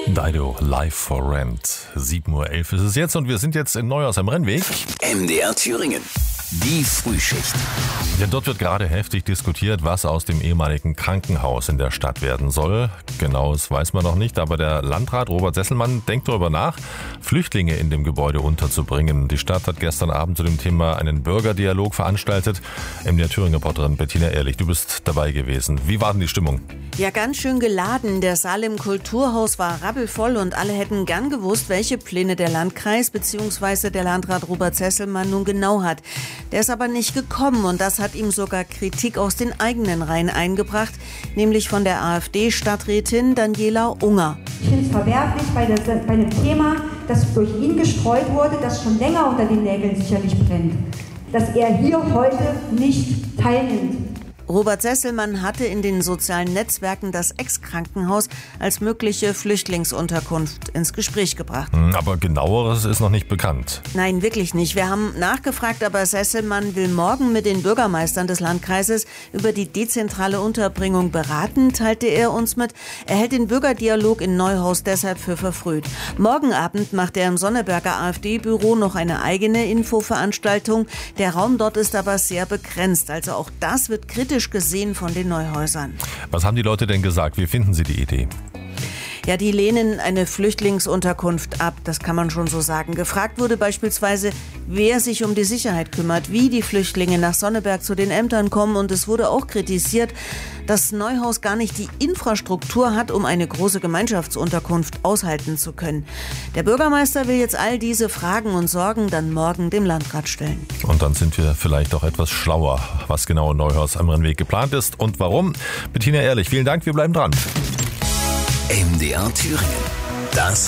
Dido, Live for Rent. 7:11 Uhr ist es jetzt und wir sind jetzt in Neuhaus am Rennweg. MDR Thüringen. Die Frühschicht. Denn dort wird gerade heftig diskutiert, was aus dem ehemaligen Krankenhaus in der Stadt werden soll. Genaues weiß man noch nicht, aber der Landrat Robert Sesselmann denkt darüber nach, Flüchtlinge in dem Gebäude unterzubringen. Die Stadt hat gestern Abend zu dem Thema einen Bürgerdialog veranstaltet. MDR Thüringen-Reporterin Bettina Ehrlich, du bist dabei gewesen. Wie war denn die Stimmung? Ja, ganz schön geladen. Der Saal im Kulturhaus war rappelvoll und alle hätten gern gewusst, welche Pläne der Landkreis bzw. der Landrat Robert Sesselmann nun genau hat. Der ist aber nicht gekommen und das hat ihm sogar Kritik aus den eigenen Reihen eingebracht, nämlich von der AfD-Stadträtin Daniela Unger. Ich finde es verwerflich bei dem Thema, das durch ihn gestreut wurde, das schon länger unter den Nägeln sicherlich brennt, dass er hier heute nicht teilnimmt. Robert Sesselmann hatte in den sozialen Netzwerken das Ex-Krankenhaus als mögliche Flüchtlingsunterkunft ins Gespräch gebracht. Aber genaueres ist noch nicht bekannt. Nein, wirklich nicht. Wir haben nachgefragt, aber Sesselmann will morgen mit den Bürgermeistern des Landkreises über die dezentrale Unterbringung beraten, teilte er uns mit. Er hält den Bürgerdialog in Neuhaus deshalb für verfrüht. Morgen Abend macht er im Sonneberger AfD-Büro noch eine eigene Infoveranstaltung. Der Raum dort ist aber sehr begrenzt. Also auch das wird kritisch gesehen von den Neuhäusern. Was haben die Leute denn gesagt? Wie finden sie die Idee? Ja, die lehnen eine Flüchtlingsunterkunft ab, das kann man schon so sagen. Gefragt wurde beispielsweise, wer sich um die Sicherheit kümmert, wie die Flüchtlinge nach Sonneberg zu den Ämtern kommen. Und es wurde auch kritisiert, dass Neuhaus gar nicht die Infrastruktur hat, um eine große Gemeinschaftsunterkunft aushalten zu können. Der Bürgermeister will jetzt all diese Fragen und Sorgen dann morgen dem Landrat stellen. Und dann sind wir vielleicht auch etwas schlauer, was genau in Neuhaus am Rennweg geplant ist und warum. Bettina Ehrlich, vielen Dank, wir bleiben dran. MDR Thüringen. Das